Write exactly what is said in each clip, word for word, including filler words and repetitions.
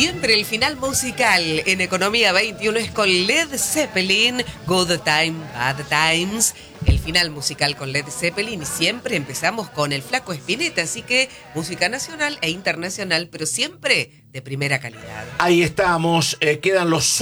Siempre el final musical en Economía veintiuno es con Led Zeppelin, Good Time, Bad Times. El final musical con Led Zeppelin y siempre empezamos con el Flaco Spinetta, así que música nacional e internacional, pero siempre de primera calidad. Ahí estamos, eh, quedan los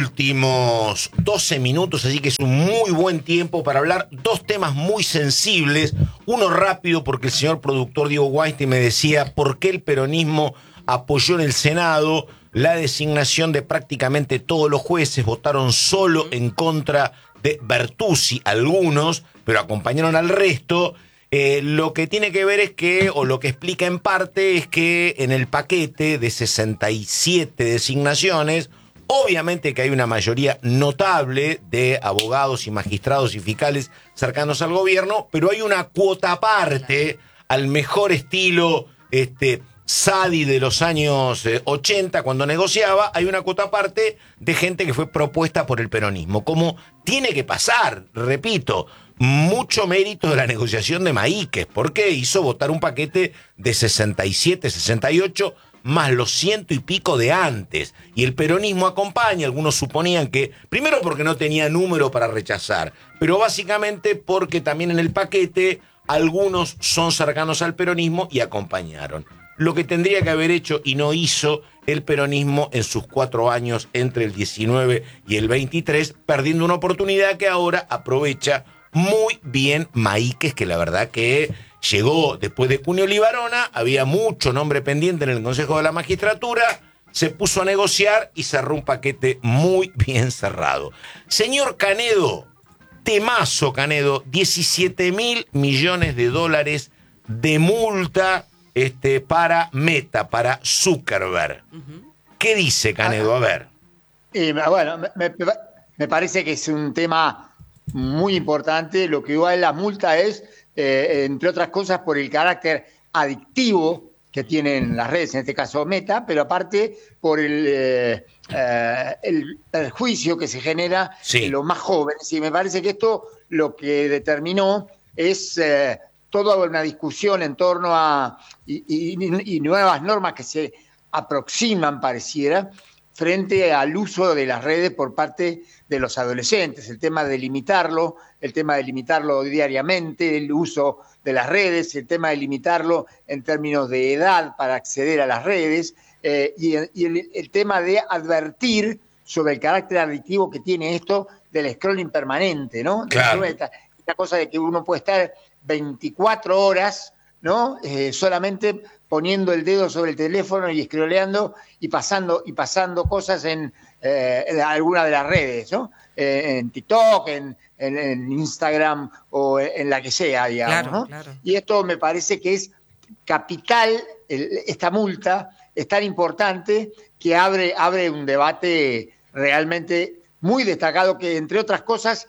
últimos doce minutos, así que es un muy buen tiempo para hablar dos temas muy sensibles. Uno rápido, porque el señor productor Diego Weinstein me decía por qué el peronismo apoyó en el Senado la designación de prácticamente todos los jueces, votaron solo en contra de Bertuzzi, algunos, pero acompañaron al resto. Eh, lo que tiene que ver es que, o lo que explica en parte, es que en el paquete de sesenta y siete designaciones, obviamente que hay una mayoría notable de abogados y magistrados y fiscales cercanos al gobierno, pero hay una cuota aparte, al mejor estilo este, Sadi de los años eh, ochenta, cuando negociaba, hay una cuota aparte de gente que fue propuesta por el peronismo. Como tiene que pasar, repito, mucho mérito de la negociación de Maíquez, porque hizo votar un paquete de sesenta y siete, sesenta y ocho, más los ciento y pico de antes. Y el peronismo acompaña, algunos suponían que, primero porque no tenía número para rechazar, pero básicamente porque también en el paquete algunos son cercanos al peronismo y acompañaron. Lo que tendría que haber hecho y no hizo el peronismo en sus cuatro años entre el diecinueve y el veintitrés, perdiendo una oportunidad que ahora aprovecha muy bien Maíquez, que la verdad que llegó después de Cuneo Libarona, había mucho nombre pendiente en el Consejo de la Magistratura, se puso a negociar y cerró un paquete muy bien cerrado. Señor Canedo, temazo Canedo, diecisiete mil millones de dólares de multa este, para Meta, para Zuckerberg. Uh-huh. ¿Qué dice Canedo? A ver. Eh, bueno, me, me, me parece que es un tema muy importante. Lo que igual la multa es, eh, entre otras cosas, por el carácter adictivo que tienen las redes, en este caso Meta, pero aparte por el, eh, eh, el perjuicio que se genera sí. en los más jóvenes. Y me parece que esto lo que determinó es eh, toda una discusión en torno a y, y, y nuevas normas que se aproximan, pareciera, frente al uso de las redes por parte de los adolescentes, el tema de limitarlo, el tema de limitarlo diariamente, el uso de las redes, el tema de limitarlo en términos de edad para acceder a las redes, eh, y, y el, el tema de advertir sobre el carácter adictivo que tiene esto del scrolling permanente, ¿no? Claro. Esta, esta cosa de que uno puede estar veinticuatro horas, ¿no? Eh, solamente poniendo el dedo sobre el teléfono y scrolleando y pasando y pasando cosas en, eh, en alguna de las redes, ¿no? Eh, en TikTok, en, en, en Instagram o en, en la que sea, digamos, claro, ¿no? Claro. Y esto me parece que es capital, el, esta multa es tan importante que abre, abre un debate realmente muy destacado que, entre otras cosas,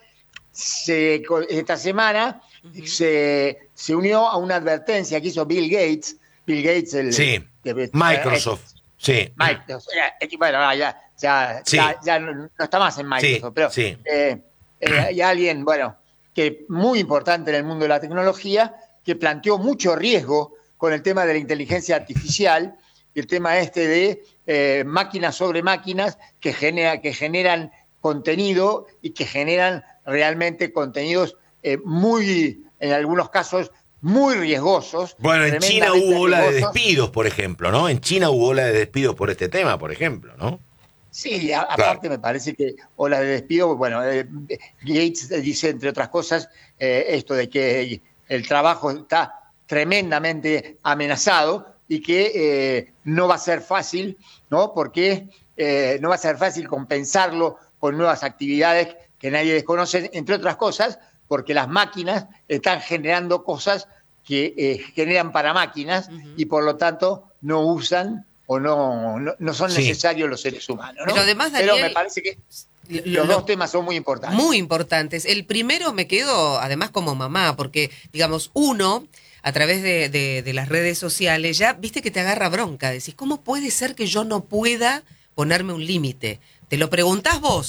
se, esta semana uh-huh. se, se unió a una advertencia que hizo Bill Gates, Bill Gates, el sí, de, Microsoft, eh, sí. Microsoft, bueno, ya, ya, sí. ya, ya no, no está más en Microsoft, sí, pero sí. Eh, eh, hay alguien, bueno, que muy importante en el mundo de la tecnología, que planteó mucho riesgo con el tema de la inteligencia artificial, el tema este de eh, máquinas sobre máquinas que, genera, que generan contenido y que generan realmente contenidos eh, muy, en algunos casos, muy riesgosos. Bueno, en China hubo ola de despidos, por ejemplo, ¿no? En China hubo ola de despidos por este tema, por ejemplo, ¿no? Sí, a, claro. aparte me parece que ola de despido, bueno, eh, Gates dice, entre otras cosas, eh, esto de que el trabajo está tremendamente amenazado y que eh, no va a ser fácil, ¿no? Porque eh, no va a ser fácil compensarlo con nuevas actividades que nadie desconoce, entre otras cosas, porque las máquinas están generando cosas que eh, generan para máquinas uh-huh. y por lo tanto no usan o no, no, no son sí. necesarios los seres humanos, ¿no? Pero además, Daniel, Pero me parece que lo, los lo, dos temas son muy importantes. Muy importantes. El primero me quedo, además, como mamá, porque, digamos, uno, a través de, de, de las redes sociales, ya viste que te agarra bronca. Decís, ¿cómo puede ser que yo no pueda ponerme un límite? Te lo preguntás vos. Y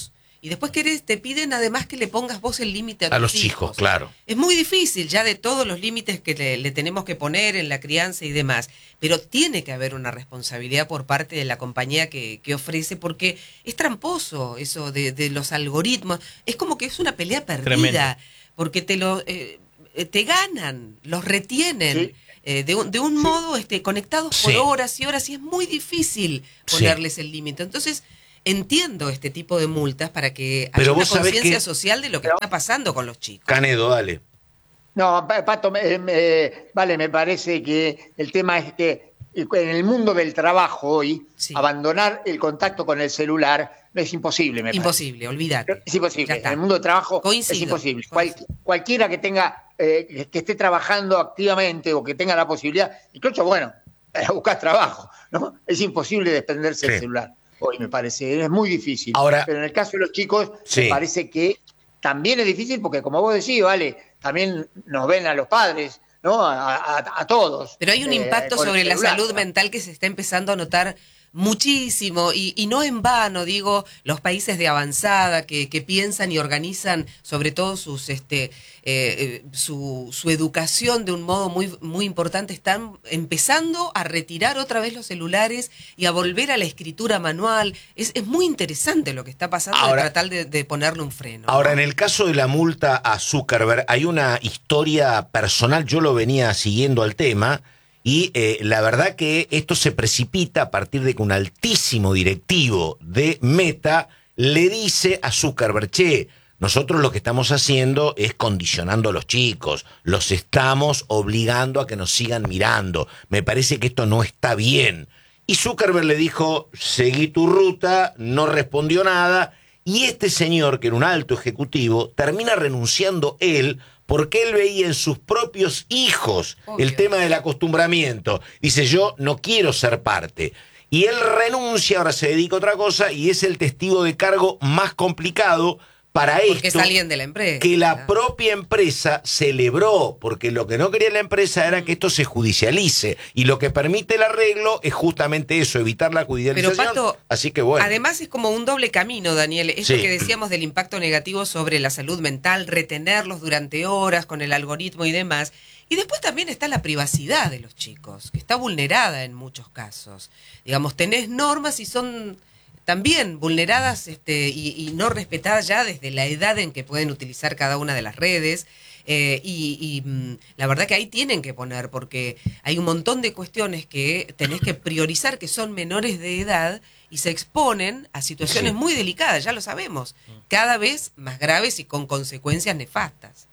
y después querés, te piden además que le pongas vos el límite a, a los hijos, claro. Es muy difícil ya de todos los límites que le, le tenemos que poner en la crianza y demás, pero tiene que haber una responsabilidad por parte de la compañía que, que ofrece, porque es tramposo eso de, de los algoritmos, es como que es una pelea perdida, Tremendo. porque te lo eh, te ganan, los retienen. Sí. Eh, de un, de un modo este, conectados por sí. horas y horas, y es muy difícil ponerles sí. el límite. Entonces, entiendo este tipo de multas para que haya una conciencia que... social de lo que Pero... está pasando con los chicos. Canedo, dale. No, Pato, me, me, vale, me parece que el tema es que en el mundo del trabajo hoy, sí. abandonar el contacto con el celular es imposible, me Imposible, parece. olvídate. Es imposible. En el mundo del trabajo Coincido. es imposible. Cual, cualquiera que tenga, eh, que esté trabajando activamente o que tenga la posibilidad, incluso, bueno, a buscar trabajo, ¿no? Es imposible desprenderse sí. del celular. Hoy me parece, es muy difícil. Ahora, pero en el caso de los chicos, sí. me parece que también es difícil porque, como vos decís, vale, también nos ven a los padres, ¿no? A, a, a todos. Pero hay un eh, impacto sobre la salud mental que se está empezando a notar muchísimo, y, y no en vano, digo, los países de avanzada que, que piensan y organizan sobre todo sus este eh, su, su educación de un modo muy, muy importante, están empezando a retirar otra vez los celulares y a volver a la escritura manual. Es, es muy interesante lo que está pasando, ahora, de tratar de, de ponerle un freno. Ahora, ¿no? En el caso de la multa a Zuckerberg, hay una historia personal, yo lo venía siguiendo al tema. Y eh, la verdad que esto se precipita a partir de que un altísimo directivo de Meta le dice a Zuckerberg, che, nosotros lo que estamos haciendo es condicionando a los chicos, los estamos obligando a que nos sigan mirando, me parece que esto no está bien. Y Zuckerberg le dijo, seguí tu ruta, no respondió nada, y este señor, que era un alto ejecutivo, termina renunciando él, porque él veía en sus propios hijos Obvio. el tema del acostumbramiento. Dice, yo no quiero ser parte. Y él renuncia, ahora se dedica a otra cosa, y es el testigo de cargo más complicado para esto. Porque es alguien de la empresa. Que la propia empresa celebró, porque lo que no quería la empresa era que esto se judicialice. Y lo que permite el arreglo es justamente eso, evitar la judicialización. Pero, Pato, así que bueno. Además es como un doble camino, Daniel. Esto sí. que decíamos del impacto negativo sobre la salud mental, retenerlos durante horas con el algoritmo y demás. Y después también está la privacidad de los chicos, que está vulnerada en muchos casos. Digamos, tenés normas y son también vulneradas este, y, y no respetadas ya desde la edad en que pueden utilizar cada una de las redes. Eh, y, y mm, la verdad que ahí tienen que poner, porque hay un montón de cuestiones que tenés que priorizar que son menores de edad y se exponen a situaciones sí. muy delicadas, ya lo sabemos, cada vez más graves y con consecuencias nefastas.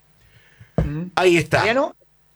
Ahí está. No,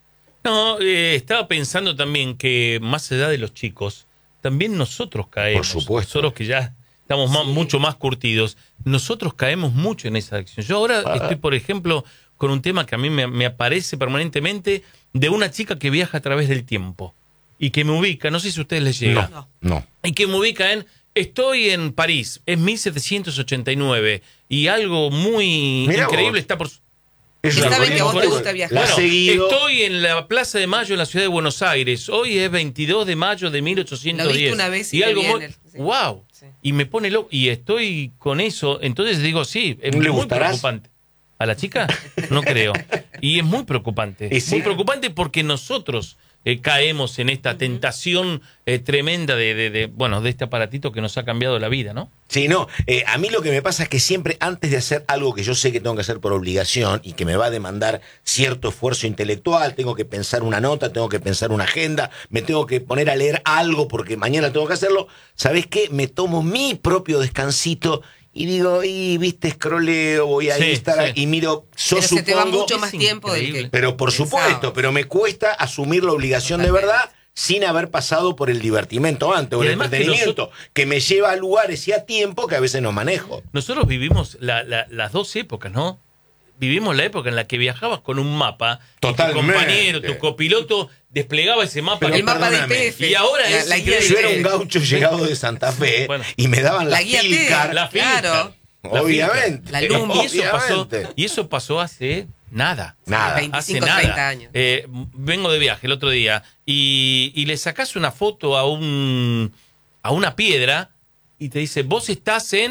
eh, estaba pensando también que más allá de los chicos, también nosotros caemos. Por supuesto. Nosotros que ya estamos más, sí. mucho más curtidos, nosotros caemos mucho en esa adicción. Yo ahora ah. estoy, por ejemplo, con un tema que a mí me, me aparece permanentemente de una chica que viaja a través del tiempo y que me ubica, no sé si a ustedes les llega. No, no. Y que me ubica en, estoy en París, es mil setecientos ochenta y nueve y algo muy Mirá increíble vos. está por... Es y saben que a vos te gusta viajar. Bueno, estoy en la Plaza de Mayo en la ciudad de Buenos Aires. Hoy es veintidós de mayo de mil ochocientos diez. Lo viste una vez y, y algo muy... sí. ¡Wow! Sí. Y me pone loco. Y estoy con eso. Entonces digo, sí, es ¿Le muy gustarás? preocupante. ¿A la chica? No creo. Y es muy preocupante. ¿Y sí? Muy preocupante porque nosotros eh, caemos en esta tentación eh, tremenda de, de, de, bueno, de este aparatito que nos ha cambiado la vida, ¿no? Sí, no. Eh, a mí lo que me pasa es que siempre, antes de hacer algo que yo sé que tengo que hacer por obligación y que me va a demandar cierto esfuerzo intelectual, tengo que pensar una nota, tengo que pensar una agenda, me tengo que poner a leer algo porque mañana tengo que hacerlo, ¿sabés qué? Me tomo mi propio descansito y digo, y viste, scrolleo, voy a Sí, Instagram sí. y miro, yo Pero supongo... se te va mucho Es más tiempo del increíble. que Pero por pensabas. supuesto, pero me cuesta asumir la obligación de verdad sin haber pasado por el divertimento antes, o Y el además que entretenimiento, nosotros- que me lleva a lugares y a tiempo que a veces no manejo. Nosotros vivimos la, la, las dos épocas, ¿no? Vivimos la época en la que viajabas con un mapa, Totalmente. y tu compañero, tu copiloto desplegaba ese mapa. Pero que- El mapa del perdóname. P F. Y ahora la, es la guía increíble. del Yo era P un F. gaucho llegado de Santa Fe Bueno. y me daban la, La guía Filcar. T. La Claro. La Obviamente. La Lumbo. Y eso, pasó, Obviamente. y eso pasó hace nada. Nada. Hace veinticinco, nada. treinta años. Eh, vengo de viaje el otro día y, y le sacás una foto a un a una piedra y te dice, vos estás en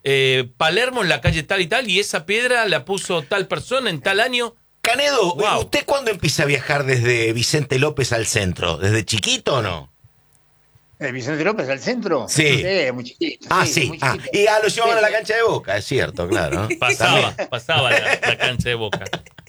eh, Palermo en la calle tal y tal, y esa piedra la puso tal persona en tal año. Canedo, Wow. ¿usted cuándo empieza a viajar desde Vicente López al centro? ¿Desde chiquito o no? ¿El Vicente López al centro? Sí. muy chiquito. Ah, sí. muy Ah, chiquito. y ah, lo llevaban Sí. a la cancha de Boca, es cierto, claro. Pasaba, pasaba la, la cancha de Boca.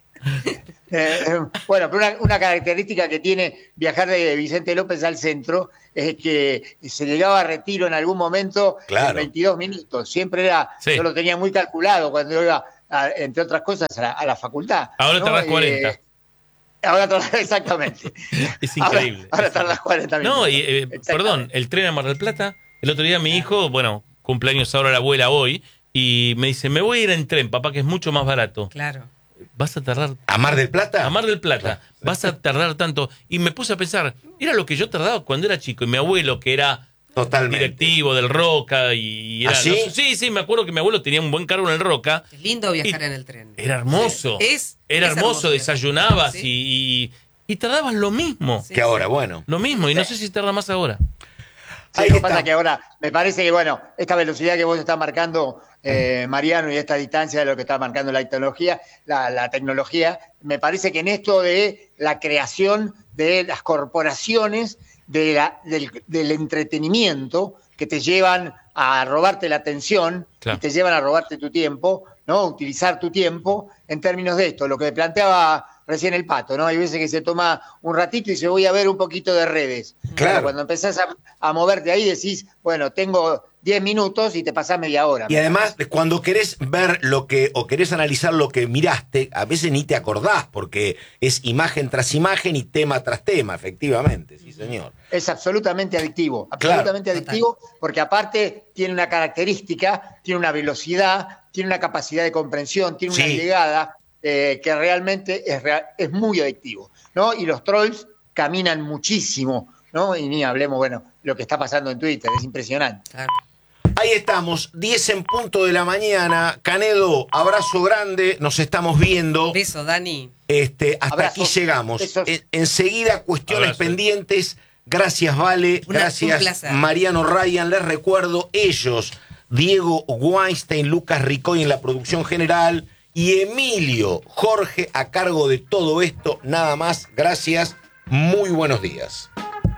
Eh, eh, bueno, pero una, una característica que tiene viajar de Vicente López al centro es que se llegaba a Retiro en algún momento Claro. en veintidós minutos. Siempre era, Sí. yo lo tenía muy calculado cuando iba, a- entre otras cosas, a la, a la facultad. Ahora ¿no? tardás Eh, cuarenta. ahora tardás, exactamente. Es increíble. Ahora, ahora tardás cuarenta minutos. No, y, eh, Exactamente. perdón, el tren a Mar del Plata. El otro día mi hijo, bueno, cumpleaños ahora la abuela hoy, y me dice, me voy a ir en tren, papá, que es mucho más barato. Claro. Vas a tardar... ¿A Mar del Plata? A Mar del Plata, vas a tardar tanto. Y me puse a pensar, era lo que yo tardaba cuando era chico. Y mi abuelo, que era Totalmente. directivo del Roca, y era, ¿Ah, sí? no sé- sí, sí, me acuerdo que mi abuelo tenía un buen cargo en el Roca. Es lindo viajar Y- en el tren. Era hermoso. Es- era es hermoso, hermoso. desayunabas Sí. y, y, y tardabas lo mismo. Sí. Que ahora, bueno. Lo mismo, y no sé si tarda más ahora. Sí, Ahí lo que está. pasa que ahora me parece que, bueno, esta velocidad que vos estás marcando, eh, Mariano, y esta distancia de lo que está marcando la tecnología, la, la tecnología, me parece que en esto de la creación de las corporaciones, de la- del, del entretenimiento, que te llevan a robarte la atención Claro. y te llevan a robarte tu tiempo, ¿no? Utilizar tu tiempo en términos de esto, lo que planteaba recién el Pato, ¿no? Hay veces que se toma un ratito y dice, voy a ver un poquito de redes. Claro. Pero cuando empezás a, a moverte ahí decís, bueno, tengo diez minutos y te pasás media hora. Y además, cuando querés ver lo que, o querés analizar lo que miraste, a veces ni te acordás, porque es imagen tras imagen y tema tras tema, efectivamente, sí señor. Es absolutamente adictivo, Claro. absolutamente adictivo, porque aparte tiene una característica, tiene una velocidad, tiene una capacidad de comprensión, tiene una Sí. llegada eh, que realmente es, real- es muy adictivo, ¿no? Y los trolls caminan muchísimo, ¿no? Y ni hablemos, bueno, lo que está pasando en Twitter, es impresionante. Claro. Ahí estamos, diez en punto de la mañana. Canedo, abrazo grande, nos estamos viendo. Beso, Dani. Este, hasta Abrazos, aquí llegamos. besos. En- enseguida, cuestiones Abrazo. pendientes. Gracias, Vale. Una- un Gracias, placer. Mariano Ryan. Les recuerdo, ellos, Diego Weinstein, Lucas Ricoy en la producción general y Emilio Jorge a cargo de todo esto. Nada más. Gracias. Muy buenos días.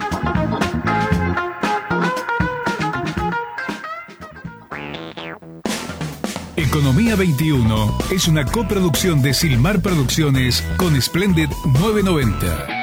Economía veintiuno es una coproducción de Silmar Producciones con Splendid novecientos noventa.